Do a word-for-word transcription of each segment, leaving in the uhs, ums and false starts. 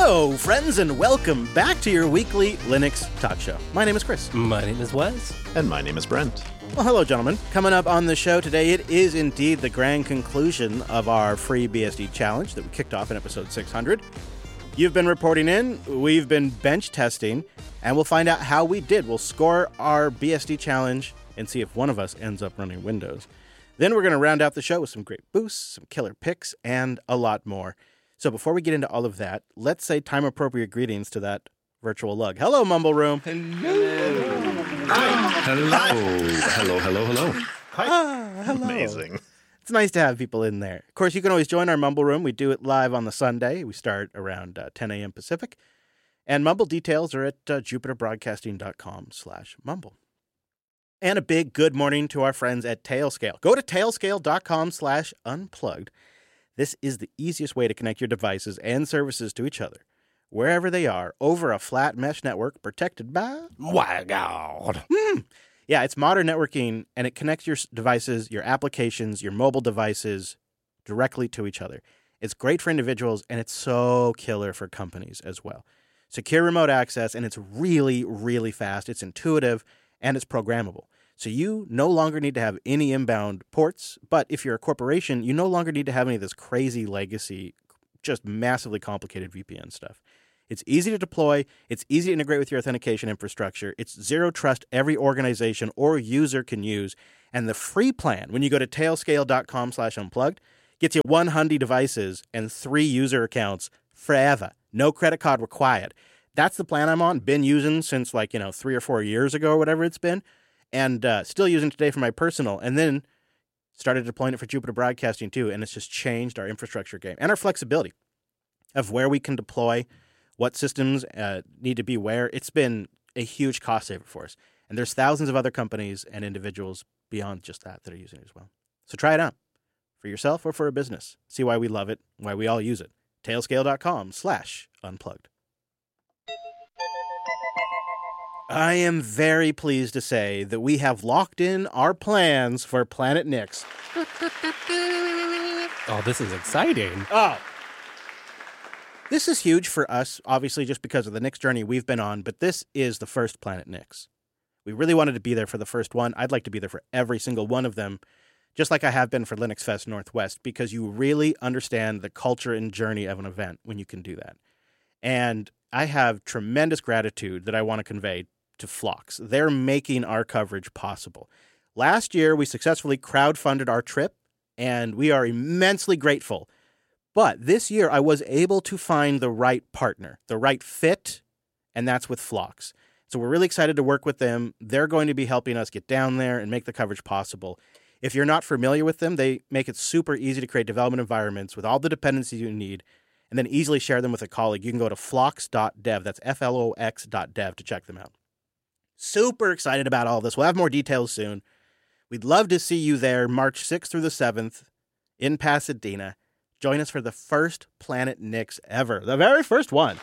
Hello, friends, and welcome back to your weekly Linux talk show. My name is Chris. My name is Wes. And my name is Brent. Well, hello, gentlemen. Coming up on the show today, it is indeed the grand conclusion of our free B S D challenge that we kicked off in episode six hundred. You've been reporting in, we've been bench testing, and we'll find out how we did. We'll score our B S D challenge and see if one of us ends up running Windows. Then we're going to round out the show with some great boosts, some killer picks, and a lot more. So before we get into all of that, let's say time-appropriate greetings to that virtual lug. Hello, Mumble Room. Hello. Hi. Hello. Hello, hello, hello. Hi. Ah, hello. Amazing. It's nice to have people in there. Of course, you can always join our Mumble Room. We do it live on the Sunday. We start around uh, ten a.m. Pacific. And Mumble details are at uh, jupiterbroadcasting.com slash mumble. And a big good morning to our friends at Tailscale. Go to tailscale.com slash unplugged. This is the easiest way to connect your devices and services to each other, wherever they are, over a flat mesh network protected by... My God. Mm. Yeah, it's modern networking, and it connects your devices, your applications, your mobile devices directly to each other. It's great for individuals, and it's so killer for companies as well. Secure remote access, and it's really, really fast. It's intuitive, and it's programmable. So you no longer need to have any inbound ports, but if you're a corporation, you no longer need to have any of this crazy legacy, just massively complicated V P N stuff. It's easy to deploy, it's easy to integrate with your authentication infrastructure, it's zero trust every organization or user can use, and the free plan, when you go to tailscale.com slash unplugged, gets you one hundred devices and three user accounts forever. No credit card required. That's the plan I'm on, been using since like, you know, three or four years ago or whatever it's been. And uh, still using today for my personal, and then started deploying it for Jupiter Broadcasting too, and it's just changed our infrastructure game and our flexibility of where we can deploy, what systems uh, need to be where. It's been a huge cost saver for us, and there's thousands of other companies and individuals beyond just that that are using it as well. So try it out for yourself or for a business. See why we love it, why we all use it. Tailscale.com slash unplugged. I am very pleased to say that we have locked in our plans for Planet Nix. Oh, this is exciting. Oh. This is huge for us, obviously, just because of the Nix journey we've been on, but this is the first Planet Nix. We really wanted to be there for the first one. I'd like to be there for every single one of them, just like I have been for Linux Fest Northwest, because you really understand the culture and journey of an event when you can do that. And I have tremendous gratitude that I want to convey to Phlox. They're making our coverage possible. Last year, we successfully crowdfunded our trip, and we are immensely grateful. But this year, I was able to find the right partner, the right fit, and that's with Phlox. So we're really excited to work with them. They're going to be helping us get down there and make the coverage possible. If you're not familiar with them, they make it super easy to create development environments with all the dependencies you need, and then easily share them with a colleague. You can go to phlox dot dev, that's F L O X dot dev, to check them out. Super excited about all this. We'll have more details soon. We'd love to see you there March sixth through the seventh in Pasadena. Join us for the first Planet Nix ever. The very first one.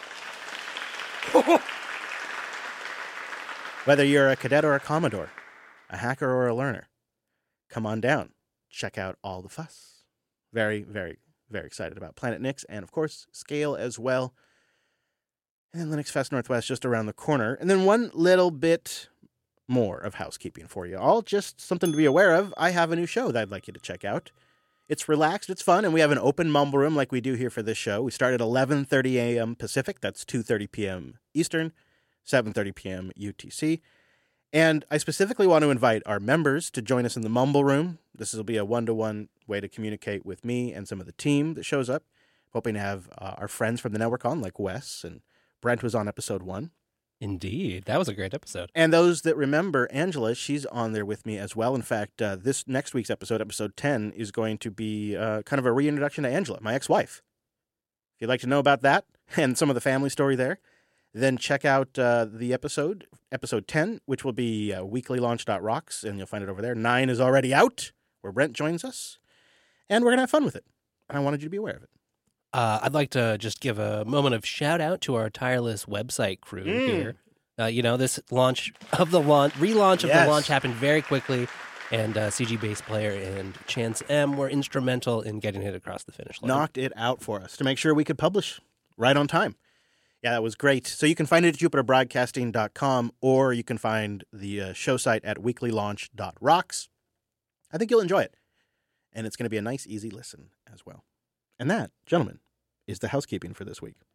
Whether you're a cadet or a Commodore, a hacker or a learner, come on down. Check out all the fuss. Very, very, very excited about Planet Nix and, of course, Scale as well. And then Linux Fest Northwest just around the corner. And then one little bit more of housekeeping for you all. Just something to be aware of. I have a new show that I'd like you to check out. It's relaxed, it's fun, and we have an open Mumble Room like we do here for this show. We start at eleven thirty a.m. Pacific. That's two thirty p.m. Eastern, seven thirty p.m. U T C. And I specifically want to invite our members to join us in the Mumble Room. This will be a one-to-one way to communicate with me and some of the team that shows up. Hoping to have uh, our friends from the network on, like Wes and Brent was on episode one. Indeed. That was a great episode. And those that remember Angela, she's on there with me as well. In fact, uh, this next week's episode, episode ten, is going to be uh, kind of a reintroduction to Angela, my ex-wife. If you'd like to know about that and some of the family story there, then check out uh, the episode, episode ten, which will be uh, weekly launch dot rocks, and you'll find it over there. nine is already out, where Brent joins us. And we're going to have fun with it. And I wanted you to be aware of it. Uh, I'd like to just give a moment of shout out to our tireless website crew Mm. here. Uh, you know, this launch of the launch, relaunch of Yes. the launch happened very quickly, and uh, C G Bass Player and Chance M were instrumental in getting it across the finish line. Knocked it out for us to make sure we could publish right on time. Yeah, that was great. So you can find it at jupiter broadcasting dot com, or you can find the uh, show site at weekly launch dot rocks. I think you'll enjoy it. And it's going to be a nice, easy listen as well. And that, gentlemen, is the housekeeping for this week.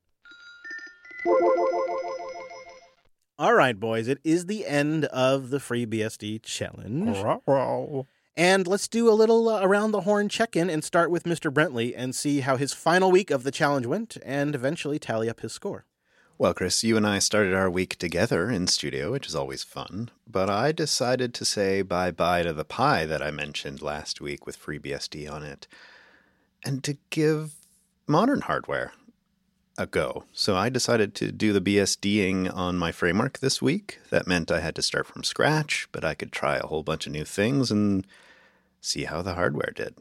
All right, boys, it is the end of the FreeBSD challenge. And let's do a little uh, around the horn check-in and start with Mister Brentley and see how his final week of the challenge went and eventually tally up his score. Well, Chris, you and I started our week together in studio, which is always fun. But I decided to say bye-bye to the Pi that I mentioned last week with FreeBSD on it, and to give modern hardware a go. So I decided to do the BSDing on my framework this week. That meant I had to start from scratch, but I could try a whole bunch of new things and see how the hardware did.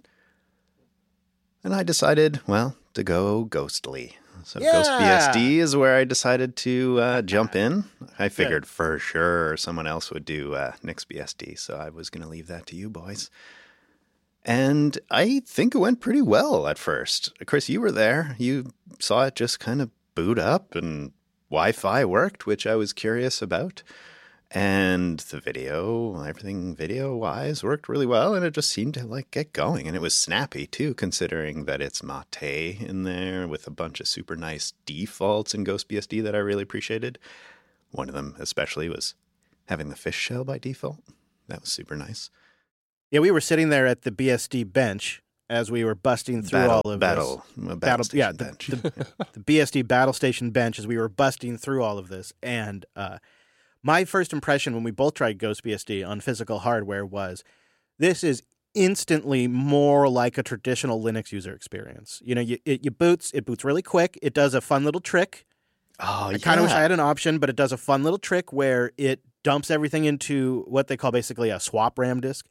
And I decided, well, to go ghostly. So Yeah! GhostBSD is where I decided to uh, jump in. I figured for sure someone else would do uh, NixBSD, so I was going to leave that to you boys. And I think it went pretty well at first. Chris, you were there. You saw it just kind of boot up and Wi-Fi worked, which I was curious about. And the video, everything video-wise worked really well, and it just seemed to like get going. And it was snappy too, considering that it's Mate in there with a bunch of super nice defaults in GhostBSD that I really appreciated. One of them especially was having the fish shell by default. That was super nice. Yeah, we were sitting there at the B S D bench as we were busting through Battle, all of battle, this. battle, Battle, station yeah, the, bench. the, the B S D battle station bench as we were busting through all of this. And uh, my first impression when we both tried GhostBSD on physical hardware was this is instantly more like a traditional Linux user experience. You know, you, it you boots, it boots really quick. It does a fun little trick. Oh, I yeah. kind of wish I had an option, but it does a fun little trick where it dumps everything into what they call basically a swap RAM disk.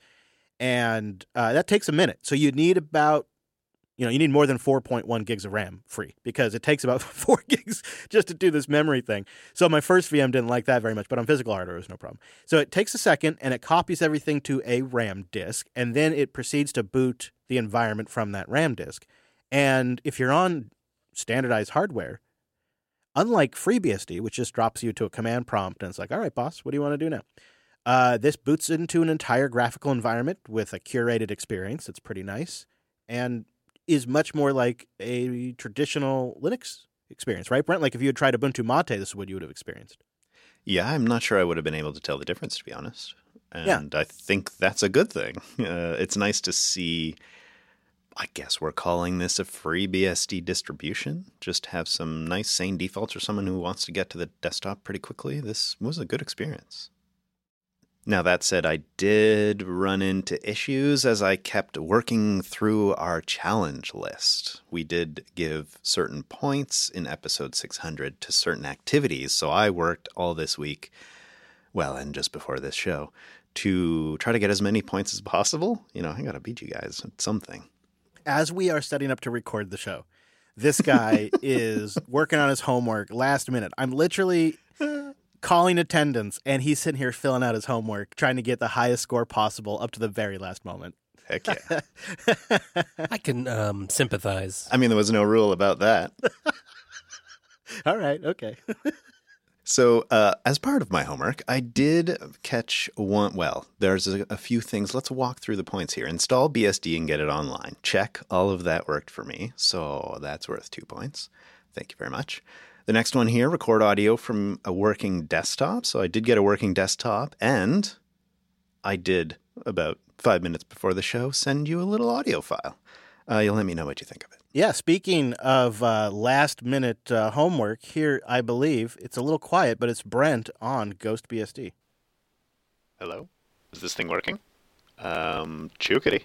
And uh, that takes a minute. So you need about, you know, you need more than four point one gigs of RAM free because it takes about four gigs just to do this memory thing. So my first V M didn't like that very much, but on physical hardware, it was no problem. So it takes a second and it copies everything to a RAM disk, and then it proceeds to boot the environment from that RAM disk. And if you're on standardized hardware, unlike FreeBSD, which just drops you to a command prompt and it's like, all right, boss, what do you want to do now? Uh, this boots into an entire graphical environment with a curated experience. It's pretty nice and is much more like a traditional Linux experience, right, Brent? Like if you had tried Ubuntu Mate, this is what you would have experienced. Yeah, I'm not sure I would have been able to tell the difference, to be honest. And yeah. I think that's a good thing. Uh, it's nice to see, I guess we're calling this a FreeBSD distribution. Just have some nice, sane defaults for someone who wants to get to the desktop pretty quickly. This was a good experience. Now, that said, I did run into issues as I kept working through our challenge list. We did give certain points in episode six hundred to certain activities, so I worked all this week, well, and just before this show, to try to get as many points as possible. You know, I gotta beat you guys at something. As we are setting up to record the show, this guy is working on his homework last minute. I'm literally calling attendance, and he's sitting here filling out his homework, trying to get the highest score possible up to the very last moment. Heck yeah. I can um, sympathize. I mean, there was no rule about that. All right, okay. So uh, as part of my homework, I did catch one. Well, there's a, a few things. Let's walk through the points here. Install B S D and get it online. Check. All of that worked for me. So that's worth two points. Thank you very much. The next one here, record audio from a working desktop. So I did get a working desktop, and I did, about five minutes before the show, send you a little audio file. Uh, you'll let me know what you think of it. Yeah, speaking of uh, last-minute uh, homework, here, I believe, it's a little quiet, but it's Brent on GhostBSD. Hello? Is this thing working? Um, Chukity.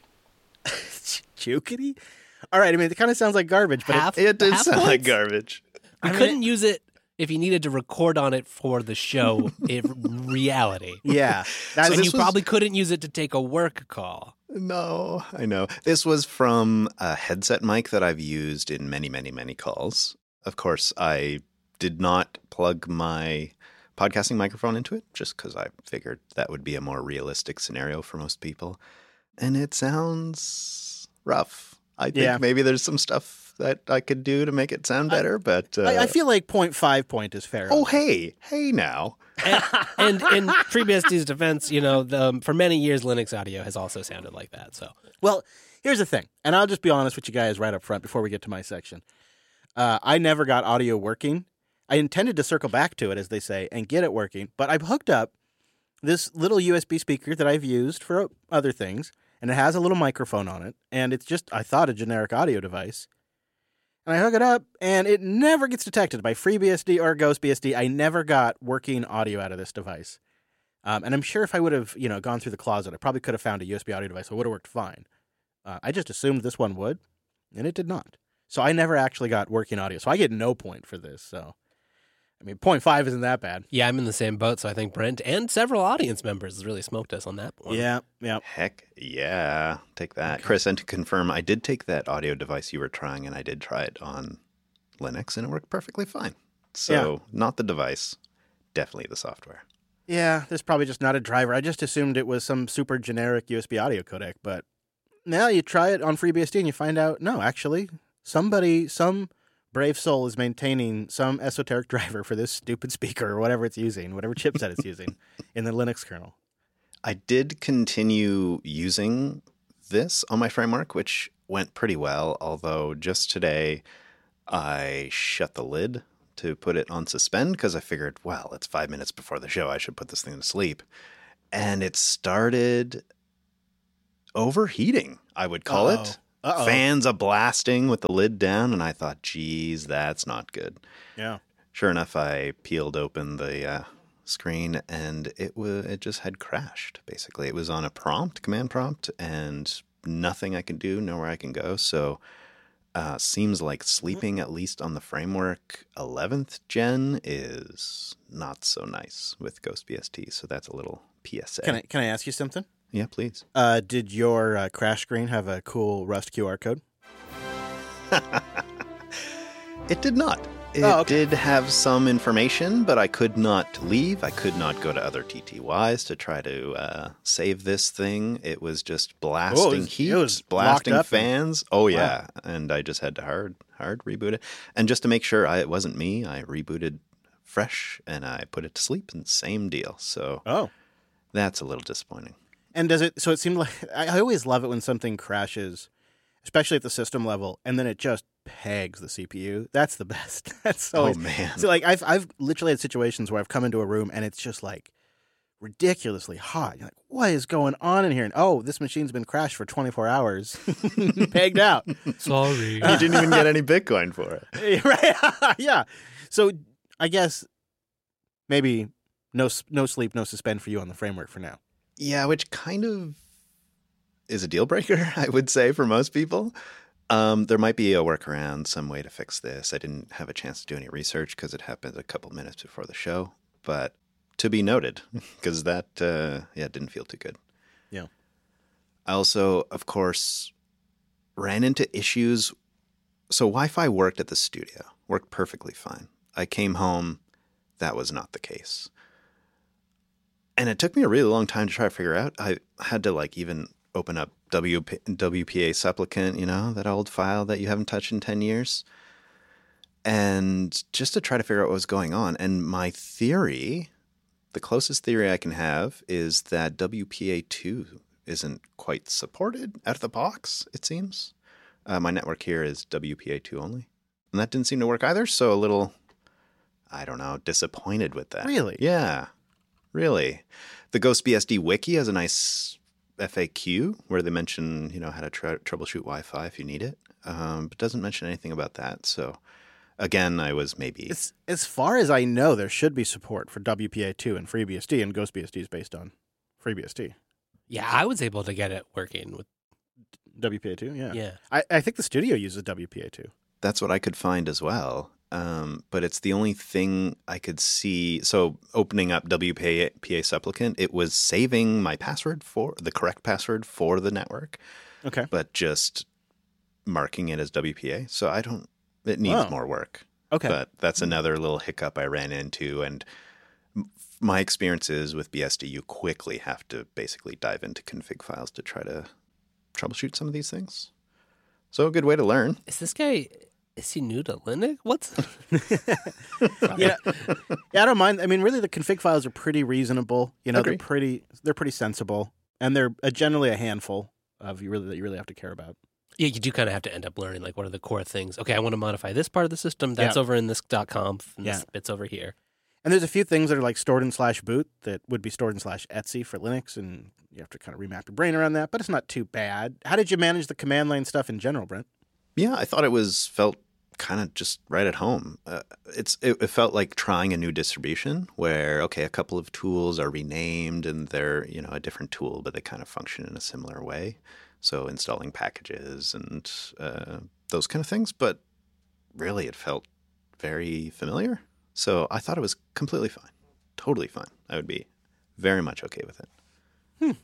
Chukity? All right, I mean, it kind of sounds like garbage, but Half, it, It did half sound points? like garbage. You I mean, couldn't use it if you needed to record on it for the show in reality. yeah. That's, And this you was- probably couldn't use it to take a work call. No, I know. This was from a headset mic that I've used in many, many, many calls. Of course, I did not plug my podcasting microphone into it just because I figured that would be a more realistic scenario for most people. And it sounds rough. I think Yeah. maybe there's some stuff that I could do to make it sound better, but uh, I, I feel like point five point is fair. oh, hey, hey, now. And, and in FreeBSD's defense, you know, the, um, for many years, Linux audio has also sounded like that. So, well, here's the thing, and I'll just be honest with you guys right up front before we get to my section. Uh, I never got audio working. I intended to circle back to it, as they say, and get it working, but I've hooked up this little U S B speaker that I've used for other things, and it has a little microphone on it, and it's just, I thought, a generic audio device. And I hook it up, and it never gets detected by FreeBSD or GhostBSD. I never got working audio out of this device. Um, and I'm sure if I would have, you know, gone through the closet, I probably could have found a U S B audio device that would have worked fine. Uh, I just assumed this one would, and it did not. So I never actually got working audio. So I get no point for this. So, I mean, point five isn't that bad. yeah, I'm in the same boat. So I think Brent and several audience members has really smoked us on that one. Yeah, yeah. Heck yeah. Take that. Okay. Chris, and to confirm, I did take that audio device you were trying, and I did try it on Linux, and it worked perfectly fine. So Yeah. not the device, definitely the software. Yeah, there's probably just not a driver. I just assumed it was some super generic U S B audio codec, but now you try it on FreeBSD and you find out, no, actually, somebody, some brave soul is maintaining some esoteric driver for this stupid speaker or whatever it's using, whatever chipset it's using in the Linux kernel. I did continue using this on my framework, which went pretty well, although just today I shut the lid to put it on suspend because I figured, well, it's five minutes before the show. I should put this thing to sleep. And it started overheating, I would call Uh-oh. it. Uh-oh. Fans a blasting with the lid down, and I thought, geez, that's not good. Yeah. Sure enough, I peeled open the uh, screen, and it was it just had crashed, basically. It was on a prompt, command prompt, and nothing I could do, nowhere I can go. So uh, seems like sleeping, at least on the framework eleventh gen, is not so nice with GhostBSD. So that's a little P S A. Can I can I ask you something? Yeah, please. Uh, did your uh, crash screen have a cool Rust Q R code? It did not. It Oh, okay. did have some information, but I could not leave. I could not go to other T T Ys to try to uh, save this thing. It was just blasting Oh, it was- heat, it was blasting locked up fans. Oh, yeah. And I just had to hard, hard reboot it. And just to make sure I, it wasn't me, I rebooted fresh and I put it to sleep, and same deal. So Oh. that's a little disappointing. And does it, so it seemed like, I I always love it when something crashes, especially at the system level, and then it just pegs the C P U. That's the best. That's always, Oh, man. So like I've, I've literally had situations where I've come into a room and it's just like ridiculously hot. You're like, what is going on in here? And oh, this machine's been crashed for twenty-four hours, pegged out. Sorry. You didn't even get any Bitcoin for it. Right? Yeah. So I guess maybe no, s- no sleep, no suspend for you on the framework for now. Yeah, which kind of is a deal breaker, I would say, for most people. Um, there might be a workaround, some way to fix this. I didn't have a chance to do any research because it happened a couple minutes before the show, but to be noted, because that, uh, yeah, didn't feel too good. Yeah. I also, of course, ran into issues. So Wi-Fi worked at the studio, worked perfectly fine. I came home, that was not the case. And it took me a really long time to try to figure out. I had to like even open up W P, W P A supplicant, you know, that old file that you haven't touched in ten years. And just to try to figure out what was going on. And my theory, the closest theory I can have, is that W P A two isn't quite supported out of the box, it seems. Uh, my network here is W P A two only. And that didn't seem to work either. So a little, I don't know, disappointed with that. Really? Yeah. Really. The GhostBSD wiki has a nice F A Q where they mention, you know, how to tr- troubleshoot Wi-Fi if you need it, um, but doesn't mention anything about that. So, again, I was maybe... It's, as far as I know, there should be support for W P A two and FreeBSD, and GhostBSD is based on FreeBSD. Yeah, I was able to get it working with. W P A two, yeah. Yeah. I, I think the studio uses W P A two. That's what I could find as well. Um, but it's the only thing I could see. So opening up W P A supplicant, it was saving my password for the correct password for the network, Okay. but just marking it as W P A. So I don't, it needs Oh. more work. Okay. But that's another little hiccup I ran into. And m- my experiences with B S D, you quickly have to basically dive into config files to try to troubleshoot some of these things. So a good way to learn. Is this guy, is he new to Linux? What's... yeah, yeah, I don't mind. I mean, really, the config files are pretty reasonable. You know, Agree. they're pretty, they're pretty sensible, and they're uh, generally a handful of you really that you really have to care about. Yeah, you do kind of have to end up learning, like, what are the core things? Okay, I want to modify this part of the system. That's Yeah. over in this .conf, and Yeah. this bit's over here. And there's a few things that are like stored in slash boot that would be stored in slash Etsy for Linux, and you have to kind of remap your brain around that, but it's not too bad. How did you manage the command line stuff in general, Brent? Yeah, I thought it was felt kind of just right at home. Uh, it's it, it felt like trying a new distribution where, okay, a couple of tools are renamed and they're, you know, a different tool, but they kind of function in a similar way. So installing packages and uh, those kind of things. But really, it felt very familiar. So I thought it was completely fine. Totally fine. I would be very much okay with it.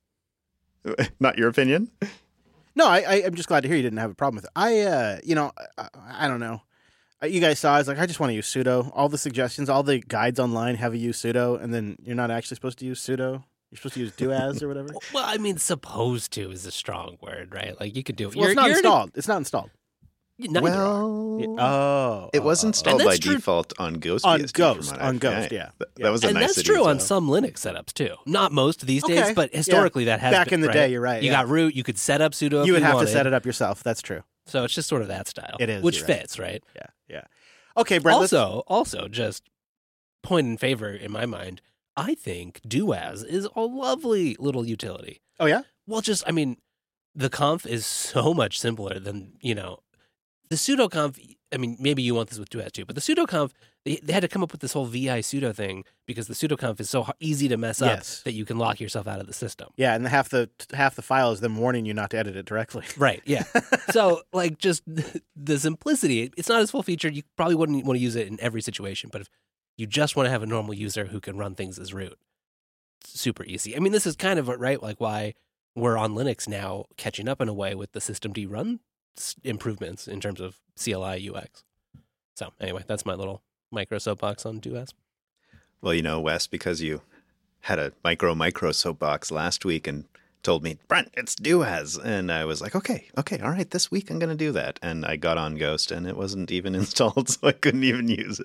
Hmm. Not your opinion? No, I, I, I'm just glad to hear you didn't have a problem with it. I, uh, you know, I, I don't know. You guys saw, I was like, I just want to use sudo. All the suggestions, all the guides online have you use sudo, and then you're not actually supposed to use sudo. You're supposed to use doas or whatever. Well, I mean, supposed to is a strong word, right? Like, you could do it. Well, it's not installed. It's not installed. Neither are. Well, Yeah. Oh, it was oh, oh, installed And by that's true- default on Ghost. On B S D Ghost, from what on I've- Ghost, yeah. That, Yeah. that was a And nice that's addition. true on some Linux setups, too. Not most these Okay. days, but historically that has Back been, in the right? day, you're right, You yeah. got root, you could set up sudo if You would have wanted. to set it up yourself. That's true. So it's just sort of that style. It is, Which you're right. fits, right? Yeah, yeah. Okay, Brent. let's- Also, also, just point in favor in my mind, I think doas is a lovely little utility. Oh yeah. Well, just, I mean, the conf is so much simpler than, you know, the sudo conf. I mean, maybe you want this with doas too, but the sudo conf, they, they had to come up with this whole vi sudo thing because the sudo conf is so h- easy to mess up Yes. that you can lock yourself out of the system. Yeah, and half the half the file is them warning you not to edit it directly. Right. Yeah. So, like, just the simplicity, it's not as full featured. You probably wouldn't want to use it in every situation, but if you just want to have a normal user who can run things as root, it's super easy. I mean, this is kind of right, like why we're on Linux now, catching up in a way with the systemd run s- improvements in terms of C L I U X. So, anyway, that's my little micro soapbox on doas. Well, you know, Wes, because you had a micro micro soapbox last week and told me, Brent, it's doas. And I was like, okay, okay, all right, this week I'm going to do that. And I got on Ghost and it wasn't even installed, so I couldn't even use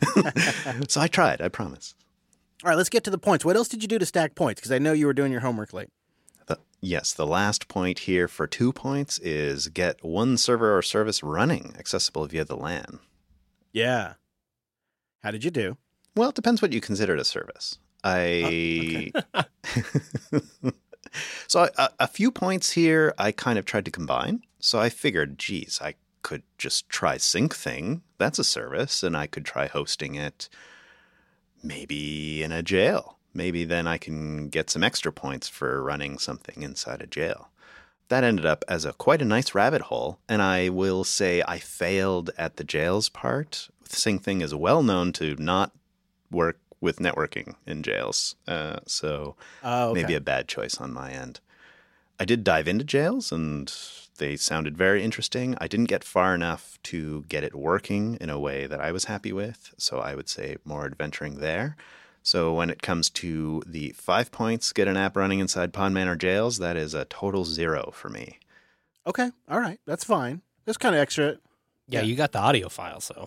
it. So I tried, I promise. All right, let's get to the points. What else did you do to stack points? Because I know you were doing your homework late. The, yes, the last point here for two points is get one server or service running, accessible via the LAN. Yeah. How did you do? Well, it depends what you consider a service. I Oh, so a, a few points here I kind of tried to combine. So I figured, geez, I could just try SyncThing. That's a service, and I could try hosting it maybe in a jail. Maybe then I can get some extra points for running something inside a jail. That ended up as a quite a nice rabbit hole, and I will say I failed at the jails part. SyncThing is well known to not work with networking in jails, uh, so Oh, okay. maybe a bad choice on my end. I did dive into jails, and they sounded very interesting. I didn't get far enough to get it working in a way that I was happy with, so I would say more adventuring there. So when it comes to the five points, get an app running inside Podman or jails, that is a total zero for me. Okay. All right. That's fine. That's kind of extra. Yeah, Yeah. you got the audio file, so.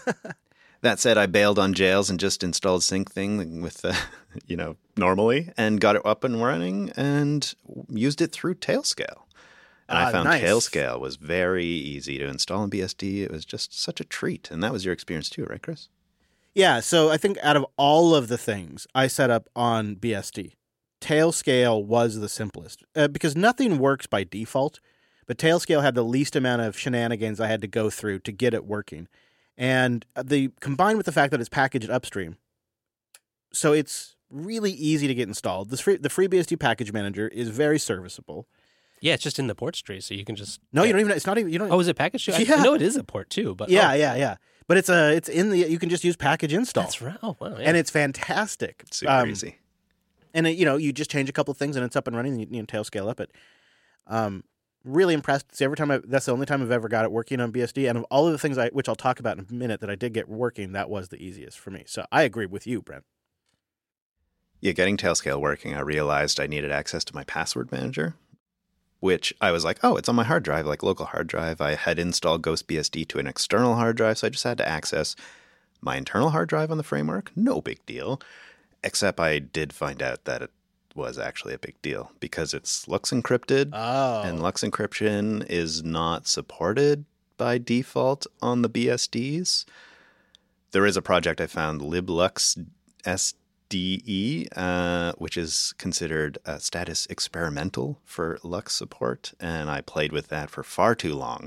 That said, I bailed on jails and just installed SyncThing with, uh, you know, normally and got it up and running and used it through Tailscale. And Ah, I found nice. Tailscale was very easy to install in B S D. It was just such a treat. And that was your experience too, right, Chris? Yeah, so I think out of all of the things I set up on B S D, Tailscale was the simplest uh, because nothing works by default, but Tailscale had the least amount of shenanigans I had to go through to get it working. And the combined with the fact that it's packaged upstream, so it's really easy to get installed. This free, the FreeBSD package manager is very serviceable. Yeah, it's just in the ports tree, so you can just. No, yeah. you don't even. It's not even. You don't. Oh, is it package too? I, Yeah. I know it is a port too, but. yeah, oh, yeah, yeah. But it's a. It's in the. You can just use package install, That's right. Oh, wow. Yeah. and it's fantastic. Super Um, easy. And it, you know, you just change a couple of things and it's up and running. And you, you know, Tailscale up it. Um, really impressed. See, every time I, that's the only time I've ever got it working on B S D. And of all of the things I, which I'll talk about in a minute, that I did get working, that was the easiest for me. So I agree with you, Brent. Yeah, getting Tailscale working, I realized I needed access to my password manager. which I was like, oh, it's on my hard drive, like local hard drive. I had installed GhostBSD to an external hard drive, so I just had to access my internal hard drive on the framework. No big deal, except I did find out that it was actually a big deal because it's Lux encrypted, Oh. and Lux encryption is not supported by default on the B S Ds. There is a project I found, LibLux S D E, uh, which is considered uh, status experimental for Lux support, and I played with that for far too long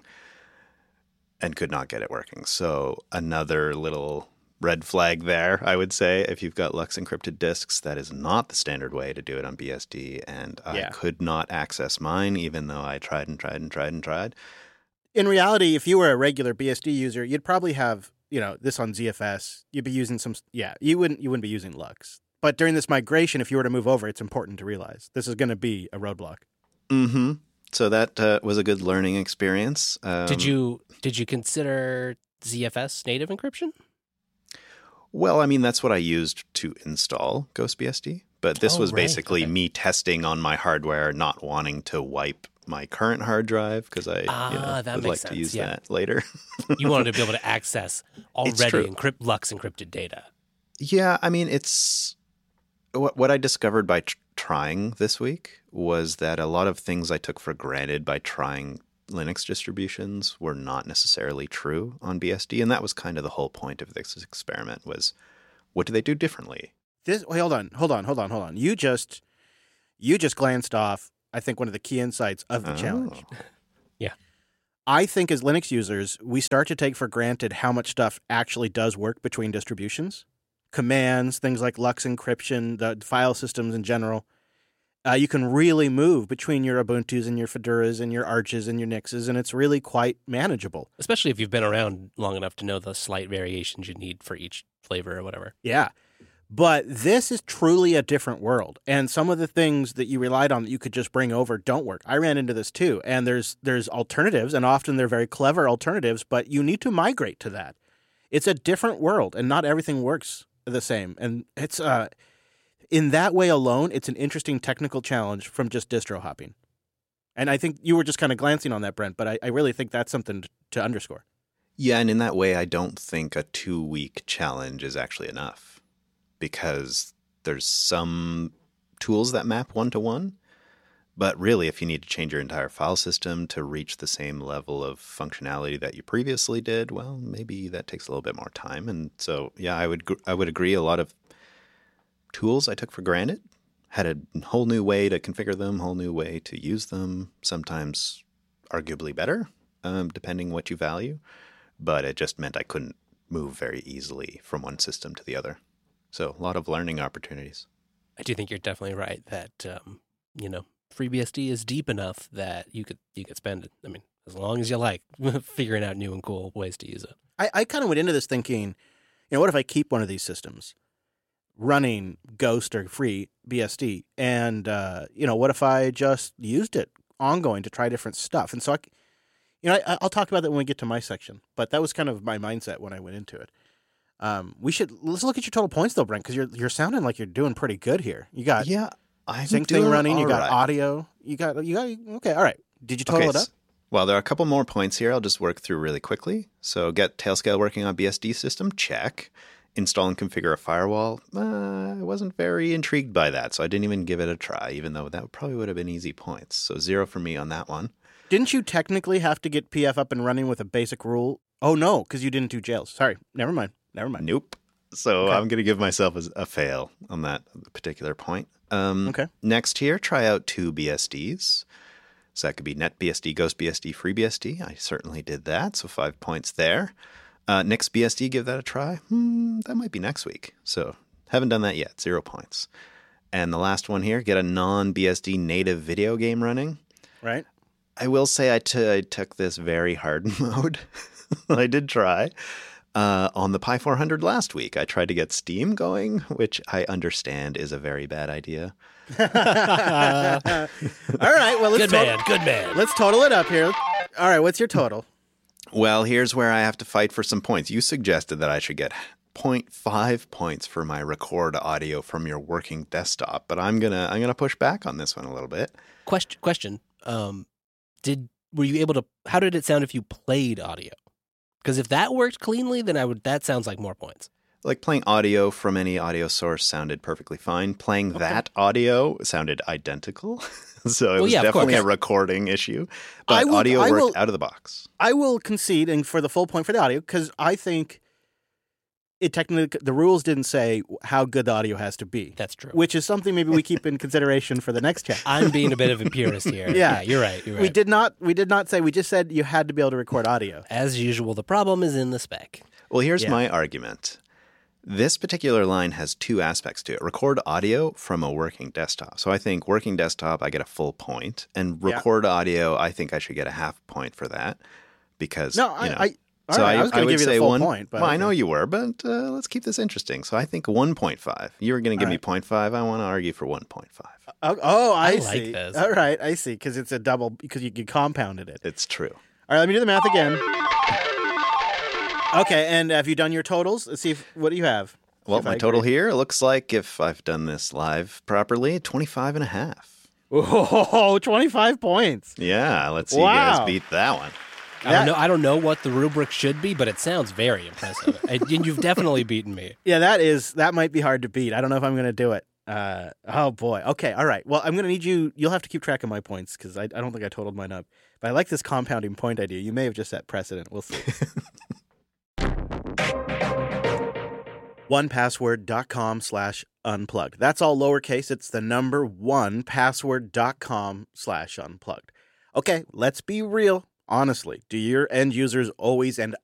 and could not get it working. So another little red flag there, I would say. If you've got Lux encrypted disks, that is not the standard way to do it on B S D, and Yeah. I could not access mine, even though I tried and tried and tried and tried. In reality, if you were a regular B S D user, you'd probably have, you know, this on Z F S. You'd be using some, yeah, you wouldn't, you wouldn't be using Lux. But during this migration, if you were to move over, it's important to realize this is going to be a roadblock. Mm-hmm. So that uh, was a good learning experience. Um, Did you did you consider Z F S native encryption? Well, I mean, that's what I used to install GhostBSD. But this Oh, was right. basically Okay. me testing on my hardware, not wanting to wipe my current hard drive because I Ah, you know, that would makes like sense, to use yeah. that later. You wanted to be able to access It's already true. encrypt Lux encrypted data. Yeah, I mean, it's what what I discovered by tr- trying this week was that a lot of things I took for granted by trying Linux distributions were not necessarily true on B S D, and that was kind of the whole point of this experiment was what do they do differently? This, wait, hold on, hold on, hold on, hold on. You just, you just glanced off, I think, one of the key insights of the Oh. challenge. Yeah. I think as Linux users, we start to take for granted how much stuff actually does work between distributions. Commands, things like Lux encryption, the file systems in general. Uh, you can really move between your Ubuntus and your Fedoras and your Arches and your Nixes, and it's really quite manageable. Especially if you've been around long enough to know the slight variations you need for each flavor or whatever. Yeah. But this is truly a different world. And some of the things that you relied on that you could just bring over don't work. I ran into this too. And there's there's alternatives, and often they're very clever alternatives, but you need to migrate to that. It's a different world, and not everything works the same. And it's uh in that way alone, it's an interesting technical challenge from just distro hopping. And I think you were just kind of glancing on that, Brent, but I, I really think that's something to underscore. Yeah, and in that way, I don't think a two-week challenge is actually enough because there's some tools that map one-to-one, but really, if you need to change your entire file system to reach the same level of functionality that you previously did, well, maybe that takes a little bit more time. And so, yeah, I would gr- I would agree. A lot of tools I took for granted had a whole new way to configure them, whole new way to use them, sometimes arguably better, um, depending what you value. But it just meant I couldn't move very easily from one system to the other. So a lot of learning opportunities. I do think you're definitely right that um, you know, FreeBSD is deep enough that you could you could spend it. I mean, as long as you like figuring out new and cool ways to use it. I, I kind of went into this thinking, you know, what if I keep one of these systems running Ghost or free B S D? And, uh, you know, what if I just used it ongoing to try different stuff? And so, I, you know, I, I'll talk about that when we get to my section. But that was kind of my mindset when I went into it. Um, we should, let's look at your total points though, Brent, because you're, you're sounding like you're doing pretty good here. You got Yeah, I'm sync doing thing running, you all got right. audio, you got, you got, okay, all right. Did you total Okay, it up? s- Well, there are a couple more points here I'll just work through really quickly. So get Tailscale working on B S D system, check. Install and configure a firewall. Uh, I wasn't very intrigued by that, so I didn't even give it a try, even though that probably would have been easy points. So zero for me on that one. Didn't you technically have to get P F up and running with a basic rule? Oh, no, because you didn't do jails. Sorry. Never mind. Never mind. Nope. So Okay. I'm going to give myself a, a fail on that particular point. Um, Okay. Next here, try out two B S Ds. So that could be NetBSD, GhostBSD, FreeBSD. I certainly did that, so five points there. Uh, NixBSD, give that a try. Hmm, that might be next week. So haven't done that yet, zero points. And the last one here, get a non-B S D native video game running. Right? I will say I, t- I took this very hard mode. I did try. Uh, on the Pi four hundred last week, I tried to get Steam going, which I understand is a very bad idea. All right. Well, let's Good tot- man, good man. let's total it up here. All right. What's your total? Well, here's where I have to fight for some points. You suggested that I should get zero point five points for my record audio from your working desktop, but I'm gonna I'm gonna push back on this one a little bit. Question question. Um, did were you able to? How did it sound if you played audio? Because if that worked cleanly, then I would. That sounds like more points. Like playing audio from any audio source sounded perfectly fine. Playing Okay. that audio sounded identical. So it Well, was yeah, of definitely course. a recording issue. I But will- audio I worked will- out of the box. I will concede and for the full point for the audio because I think it technically the rules didn't say how good the audio has to be, That's true. which is something maybe we keep in consideration for the next chat. I'm being a bit of a purist here. Yeah. you're right. You're right. We did not. We did not say. We just said you had to be able to record audio. As usual, the problem is in the spec. Well, here's Yeah. my argument. This particular line has two aspects to it. Record audio from a working desktop. So I think working desktop, I get a full point. And Yeah. record audio, I think I should get a half point for that. Because, No, you I. know, I all so right, I, I was I going to would give you say the full one point, but well, I okay. know you were, but uh, let's keep this interesting. So I think one point five. You were going to give All me right. zero point five. I want to argue for one point five. Oh, oh, I, I like see. this. All right, I see. Because it's a double. Because you, you compounded it. It's true. All right, let me do the math again. Okay, and have you done your totals? Let's see if what do you have? Well, If my I total agree. here looks like, if I've done this live properly, twenty-five and a half. Oh, twenty-five points. Yeah, let's see Wow. you guys beat that one. I don't know. I don't know what the rubric should be, but it sounds very impressive. and and you've definitely beaten me. Yeah, that is that might be hard to beat. I don't know if I'm going to do it. Uh, oh boy. Okay. All right. Well, I'm going to need you. You'll have to keep track of my points because I, I don't think I totaled mine up. But I like this compounding point idea. You may have just set precedent. We'll see. one password dot com slash unplugged. That's all lowercase. It's the number one password dot com slash unplugged. Okay, let's be real. Honestly, do your end users always and